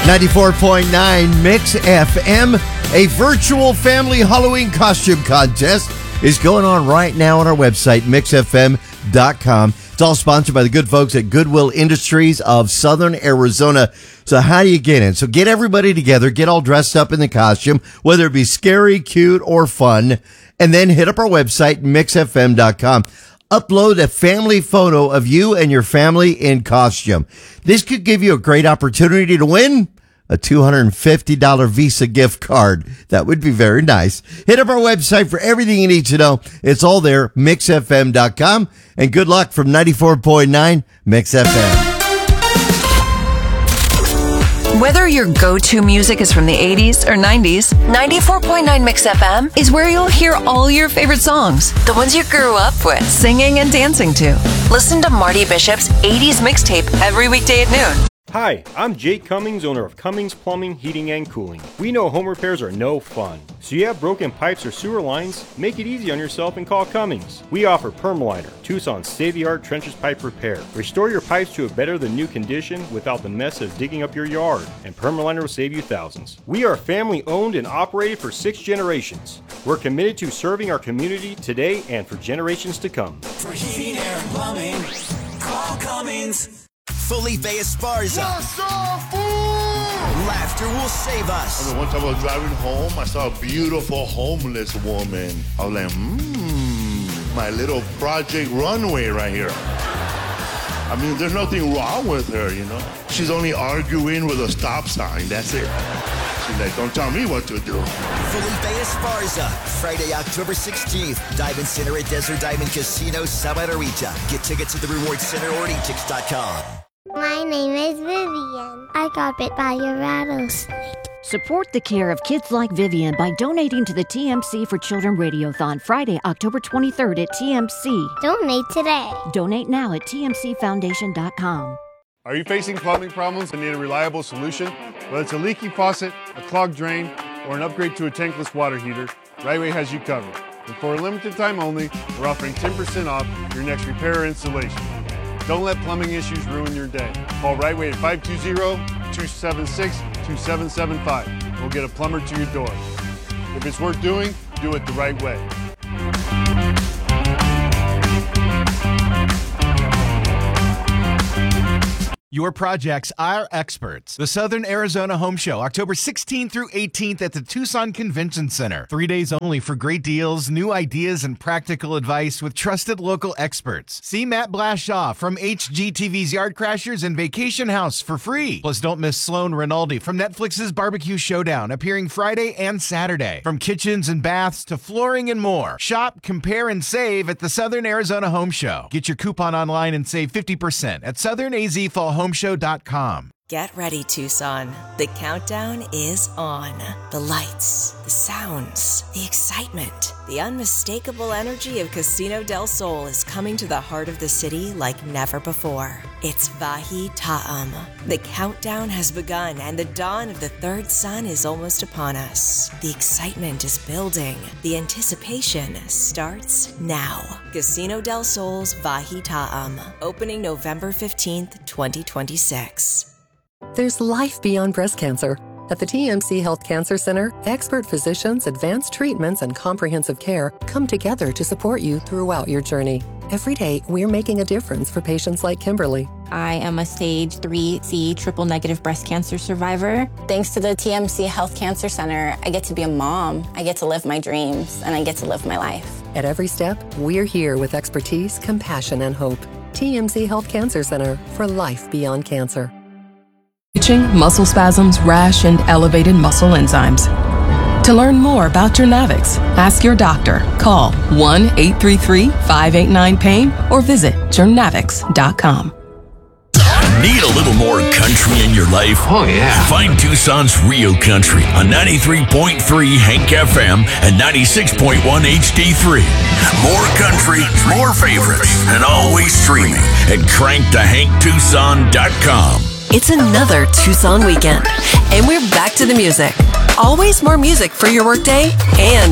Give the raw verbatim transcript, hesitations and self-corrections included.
ninety-four point nine Mix F M. A virtual family Halloween costume contest is going on right now on our website, mix f m dot com. It's all sponsored by the good folks at Goodwill Industries of Southern Arizona. So how do you get in? So get everybody together, get all dressed up in the costume, whether it be scary, cute, or fun, and then hit up our website, mix f m dot com. Upload a family photo of you and your family in costume. This could give you a great opportunity to win a two hundred fifty dollars Visa gift card. That would be very nice. Hit up our website for everything you need to know. It's all there, mix f m dot com. And good luck from ninety-four point nine Mix F M. Whether your go-to music is from the eighties or nineties, ninety-four point nine Mix F M is where you'll hear all your favorite songs, the ones you grew up with, singing and dancing to. Listen to Marty Bishop's eighties mixtape every weekday at noon. Hi, I'm Jake Cummings, owner of Cummings Plumbing, Heating, and Cooling. We know home repairs are no fun. So you have broken pipes or sewer lines? Make it easy on yourself and call Cummings. We offer Permaliner, Tucson's state-of-the-art trenches pipe repair. Restore your pipes to a better than new condition without the mess of digging up your yard, and Permaliner will save you thousands. We are family owned and operated for six generations. We're committed to serving our community today and for generations to come. For heating, air, and plumbing, call Cummings. Felipe Esparza. What's up, fool? Laughter will save us. I mean, one time I was driving home, I saw a beautiful homeless woman. I was like, mmm, my little Project Runway right here. I mean, there's nothing wrong with her, you know? She's only arguing with a stop sign, that's it. She's like, don't tell me what to do. Felipe Esparza, Friday, October sixteenth. Diamond Center at Desert Diamond Casino, Santa Rita. Get tickets at the Reward Center or e tix dot com. My name is Vivian. I got bit by a rattlesnake. Support the care of kids like Vivian by donating to the T M C for Children Radiothon Friday, October twenty-third at T M C. Donate today. Donate now at t m c foundation dot com. Are you facing plumbing problems and need a reliable solution? Whether it's a leaky faucet, a clogged drain, or an upgrade to a tankless water heater, Rightway has you covered. And for a limited time only, we're offering ten percent off your next repair or installation. Don't let plumbing issues ruin your day. Call Rightway at five two zero, two seven six, two seven seven five. We'll get a plumber to your door. If it's worth doing, do it the right way. Your projects, our experts. The Southern Arizona Home Show, October sixteenth through eighteenth at the Tucson Convention Center. Three days only for great deals, new ideas, and practical advice with trusted local experts. See Matt Blashaw from H G T V's Yard Crashers and Vacation House for free. Plus, don't miss Sloan Rinaldi from Netflix's Barbecue Showdown, appearing Friday and Saturday. From kitchens and baths to flooring and more. Shop, compare, and save at the Southern Arizona Home Show. Get your coupon online and save fifty percent at southern a z fall home show dot com. Get ready, Tucson. The countdown is on. The lights, the sounds, the excitement, the unmistakable energy of Casino del Sol is coming to the heart of the city like never before. It's Vahi Ta'am. The countdown has begun and the dawn of the third sun is almost upon us. The excitement is building. The anticipation starts now. Casino del Sol's Vahi Ta'am, opening November fifteenth, twenty twenty-six. There's life beyond breast cancer. At the T M C Health Cancer Center, expert physicians, advanced treatments, and comprehensive care come together to support you throughout your journey. Every day, we're making a difference for patients like Kimberly. I am a stage three C triple negative breast cancer survivor. Thanks to the T M C Health Cancer Center, I get to be a mom, I get to live my dreams, and I get to live my life. At every step, we're here with expertise, compassion, and hope. T M C Health Cancer Center for life beyond cancer. Itching, muscle spasms, rash, and elevated muscle enzymes. To learn more about Journavx, ask your doctor. Call one eight three three, five eight nine, pain or visit journavx dot com. Need a little more country in your life? Oh, yeah. Find Tucson's Rio Country on ninety-three point three Hank F M and ninety-six point one H D three. More country, more favorites, and always streaming at crank to hank tucson dot com. It's another Tucson weekend, and we're back to the music. Always more music for your workday and